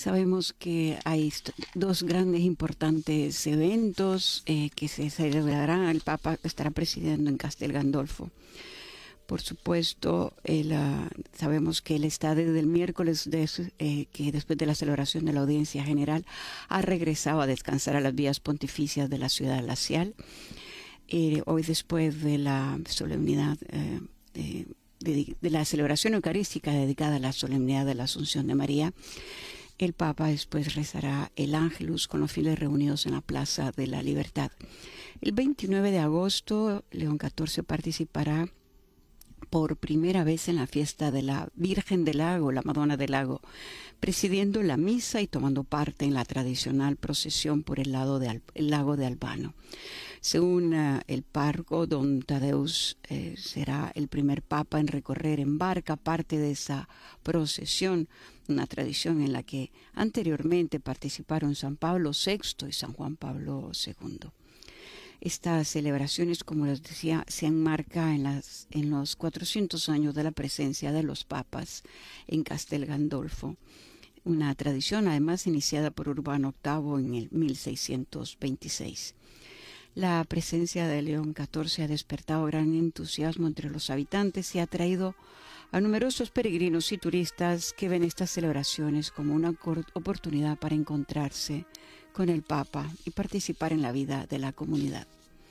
Sabemos que hay dos grandes importantes eventos que se celebrarán. El Papa estará presidiendo en Castel Gandolfo. Por supuesto, sabemos que él está desde el miércoles, que después de la celebración de la audiencia general, ha regresado a descansar a las vías pontificias de la ciudad glacial. Hoy, después de la solemnidad de la celebración eucarística dedicada a la solemnidad de la Asunción de María, el Papa después rezará el Ángelus con los fieles reunidos en la Plaza de la Libertad. El 29 de agosto, León XIV participará por primera vez en la fiesta de la Virgen del Lago, la Madonna del Lago, presidiendo la misa y tomando parte en la tradicional procesión por el lago de Albano. Según el párroco, don Tadeus será el primer papa en recorrer en barca parte de esa procesión, una tradición en la que anteriormente participaron San Pablo VI y San Juan Pablo II. Estas celebraciones, como les decía, se enmarcan en los 400 años de la presencia de los papas en Castel Gandolfo, una tradición además iniciada por Urbano VIII en el 1626. La presencia de León XIV ha despertado gran entusiasmo entre los habitantes y ha atraído a numerosos peregrinos y turistas que ven estas celebraciones como una oportunidad para encontrarse con el Papa y participar en la vida de la comunidad.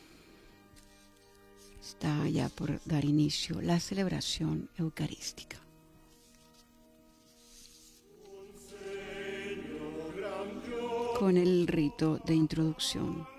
Está ya por dar inicio la celebración eucarística. Con el rito de introducción.